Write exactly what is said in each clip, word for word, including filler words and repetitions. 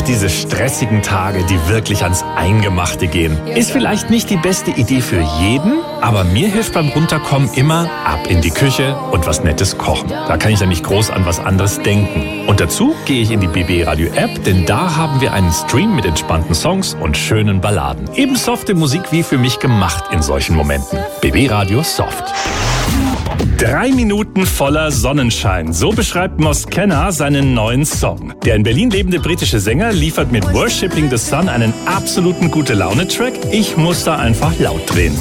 diese stressigen Tage, die wirklich ans Eingemachte gehen. Ist vielleicht nicht die beste Idee für jeden, aber mir hilft beim Runterkommen immer ab in die Küche und was Nettes kochen. Da kann ich ja nicht groß an was anderes denken. Und dazu gehe ich in die B B Radio App, denn da haben wir einen Stream mit entspannten Songs und schönen Balladen. Eben softe Musik wie für mich gemacht in solchen Momenten. B B Radio Soft. Drei Minuten voller Sonnenschein. So beschreibt Moskenna seinen neuen Song. Der in Berlin lebende britische Sänger liefert mit Worshipping the Sun einen absoluten Gute-Laune-Track. Ich muss da einfach laut drehen.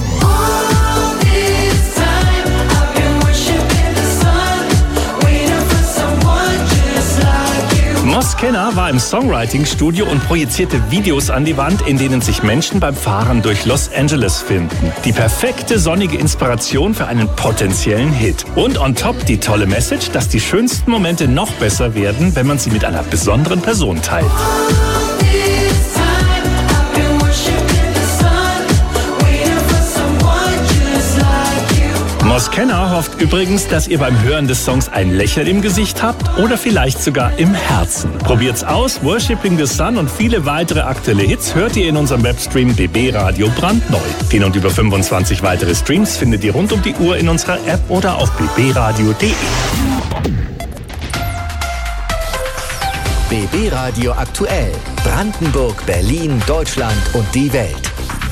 Moskenna war im Songwriting-Studio und projizierte Videos an die Wand, in denen sich Menschen beim Fahren durch Los Angeles finden. Die perfekte sonnige Inspiration für einen potenziellen Hit. Und on top die tolle Message, dass die schönsten Momente noch besser werden, wenn man sie mit einer besonderen Person teilt. Moskenna hofft übrigens, dass ihr beim Hören des Songs ein Lächeln im Gesicht habt oder vielleicht sogar im Herzen. Probiert's aus, Worshipping the Sun und viele weitere aktuelle Hits hört ihr in unserem Webstream B B Radio brandneu. Den und über fünfundzwanzig weitere Streams findet ihr rund um die Uhr in unserer App oder auf b b radio punkt d e. B B Radio aktuell. Brandenburg, Berlin, Deutschland und die Welt.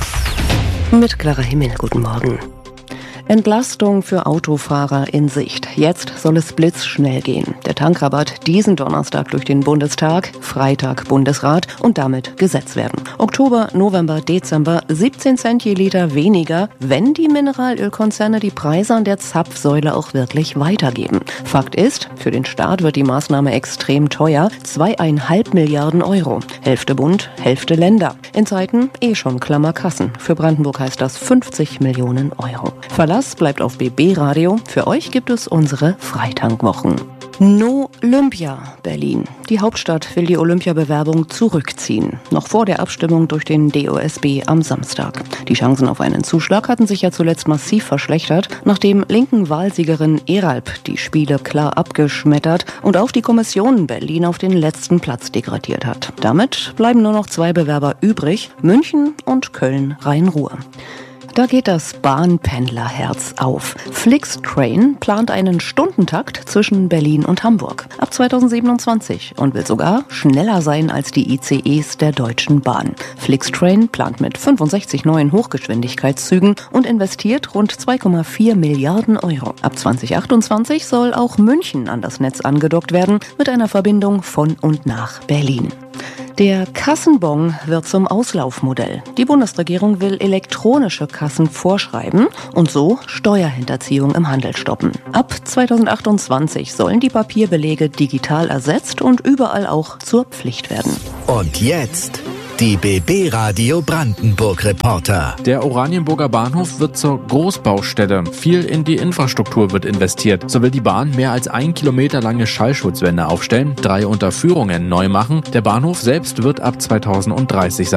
Mit Clara Himmel, guten Morgen. Entlastung für Autofahrer in Sicht. Jetzt soll es blitzschnell gehen. Der Tankrabatt diesen Donnerstag durch den Bundestag, Freitag Bundesrat und damit Gesetz werden. Oktober, November, Dezember siebzehn Cent je Liter weniger, wenn die Mineralölkonzerne die Preise an der Zapfsäule auch wirklich weitergeben. Fakt ist, für den Staat wird die Maßnahme extrem teuer. Zweieinhalb Milliarden Euro. Hälfte Bund, Hälfte Länder. In Zeiten eh schon Klammerkassen. Für Brandenburg heißt das fünfzig Millionen Euro. Verlass bleibt auf B B Radio. Für euch gibt es unsere Freitankwochen. No Olympia, Berlin. Die Hauptstadt will die Olympiabewerbung zurückziehen. Noch vor der Abstimmung durch den D O S B am Samstag. Die Chancen auf einen Zuschlag hatten sich ja zuletzt massiv verschlechtert, nachdem linken Wahlsiegerin Eralp die Spiele klar abgeschmettert und auch die Kommission Berlin auf den letzten Platz degradiert hat. Damit bleiben nur noch zwei Bewerber übrig, München und Köln-Rhein-Ruhr. Da geht das Bahnpendlerherz auf. Flixtrain plant einen Stundentakt zwischen Berlin und Hamburg ab zweitausendsiebenundzwanzig und will sogar schneller sein als die I C Es der Deutschen Bahn. Flixtrain plant mit fünfundsechzig neuen Hochgeschwindigkeitszügen und investiert rund zwei Komma vier Milliarden Euro. Ab zweitausendachtundzwanzig soll auch München an das Netz angedockt werden mit einer Verbindung von und nach Berlin. Der Kassenbon wird zum Auslaufmodell. Die Bundesregierung will elektronische Kassen vorschreiben und so Steuerhinterziehung im Handel stoppen. Ab zweitausendachtundzwanzig sollen die Papierbelege digital ersetzt und überall auch zur Pflicht werden. Und jetzt die B B Radio Brandenburg Reporter. Der Oranienburger Bahnhof wird zur Großbaustelle. Viel in die Infrastruktur wird investiert. So will die Bahn mehr als ein Kilometer lange Schallschutzwände aufstellen, drei Unterführungen neu machen. Der Bahnhof selbst wird ab zweitausenddreißig sein.